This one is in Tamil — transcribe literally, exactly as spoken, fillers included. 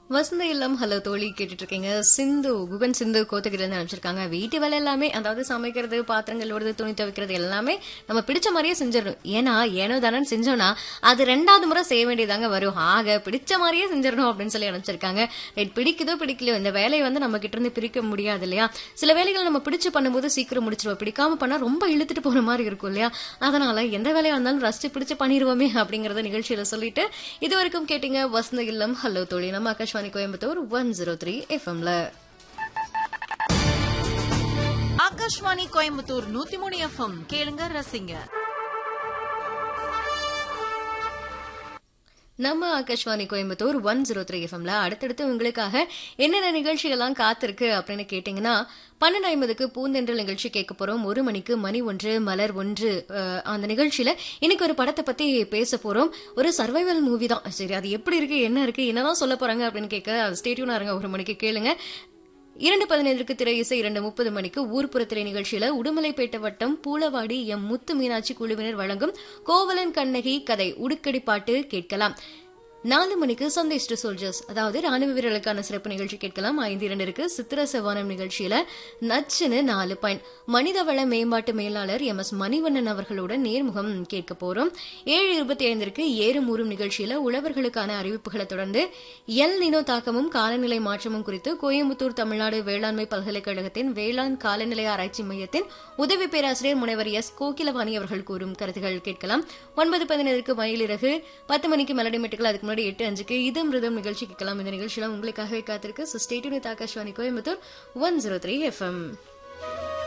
வசந்த இல்லம் ஹலோ தோழி கேட்டுட்டு இருக்கீங்க. சிந்து குகன் சிந்து கோத்தகிட்ட இருந்து அனுப்பிச்சிருக்காங்க. வீட்டு வேலை எல்லாமே, அதாவது சமைக்கிறது, பாத்திரங்கள் ஓடுறது, துணி துவைக்கிறது எல்லாமே நம்ம பிடிச்ச மாதிரியே செஞ்சிடணும். ஏன்னா ஏனோ தானே செஞ்சோம்னா அது ரெண்டாவது முறை செய்ய வேண்டியதாங்க வரும். ஆக பிடிச்ச மாதிரியே செஞ்சிடணும் அப்படின்னு சொல்லி அனுப்பிச்சிருக்காங்க. ரைட், பிடிக்குதோ பிடிக்கலையோ இந்த வேலையை வந்து நம்ம கிட்ட இருந்து பிரிக்க முடியாது இல்லையா? சில வேலைகள் நம்ம பிடிச்சு பண்ணும்போது சீக்கிரம் முடிச்சிருவோம், பிடிக்காம பண்ணா ரொம்ப இழுத்துட்டு போற மாதிரி இருக்கும் இல்லையா? அதனால எந்த வேலையா இருந்தாலும் ரசிச்சு பிடிச்சு பண்ணிடுவோமே அப்படிங்கறத நிகழ்ச்சியில சொல்லிட்டு இது வரைக்கும் கேட்டீங்க வசந்த இல்லம் ஹலோ தோழி. நம்ம Akash Coimbatore one zero three எஃப்எம்ல. ஆகாஷ்வாணி கோயம்புத்தூர் நூத்தி மூணு எஃப்எம் கேளுங்க ரசிங்க. நம்ம Akashvani Coimbatore one zero three எஃப்எம்ல அடுத்தடுத்து உங்களுக்காக என்னென்ன நிகழ்ச்சிகள்லாம் காத்திருக்கு அப்படின்னு கேட்டீங்கன்னா, பன்னெண்டு ஐம்பதுக்கு பூந்தென்றல் நிகழ்ச்சி கேட்க போறோம். ஒரு மணிக்கு மணி ஒன்று மலர் ஒன்று. அந்த நிகழ்ச்சியில இன்னைக்கு ஒரு படத்தை பத்தி பேச போறோம். ஒரு சர்வைவல் மூவி தான். சரி, அது எப்படி இருக்கு, என்ன இருக்கு, என்னதான் சொல்ல போறாங்க அப்படின்னு கேட்க ஸ்டேட்யூனா இருங்க. ஒரு மணிக்கு கேளுங்க. இரண்டு பதினைந்துக்கு திரை இசை. இரண்டு முப்பது மணிக்கு ஊர்ப்புற திரை நிகழ்ச்சியில உடுமலைப்பேட்டை வட்டம் பூளவாடி எம் முத்து மீனாட்சி குழுவினர் வழங்கும் கோவலன் கண்ணகி கதை உடுக்கடி பாட்டு கேட்கலாம். நாலு மணிக்கு சந்தேஷ் டு சோல்ஜர்ஸ், அதாவது ராணுவ வீரர்களுக்கான சிறப்பு நிகழ்ச்சி கேட்கலாம். ஐந்து இரண்டிற்கு சித்திர செவ்வானம் நிகழ்ச்சியில நச்சுன்னு நாலு பாயிண்ட் மனிதவள மேம்பாட்டு மேலாளர் எம் எஸ் மணிவண்ணன் அவர்களுடன் நேர்முகம் கேட்க போறோம். ஏழு இருபத்தி ஐந்திற்கு ஏறும் ஊறும் நிகழ்ச்சியில உழவர்களுக்கான அறிவிப்புகளை தொடர்ந்து எல் நினோ தாக்கமும் காலநிலை மாற்றமும் குறித்து கோயம்புத்தூர் தமிழ்நாடு வேளாண்மை பல்கலைக்கழகத்தின் வேளாண் காலநிலை ஆராய்ச்சி மையத்தின் உதவி பேராசிரியர் முனைவர் எஸ் கோகிலவாணி அவர்கள் கூறும் கருத்துகள் கேட்கலாம். ஒன்பது பதினைந்திற்கு மயிலிறகு. பத்து மணிக்கு மெலடி மெட்டுகள். அதுக்கு முன்னாடி எட்டு அஞ்சுக்கு இது மிருதம் நிகழ்ச்சி கேட்கலாம். இந்த நிகழ்ச்சியெல்லாம் உங்களுக்காகவே காத்திருக்கு. So stay tune with Akashvani Coimbatore one zero three FM.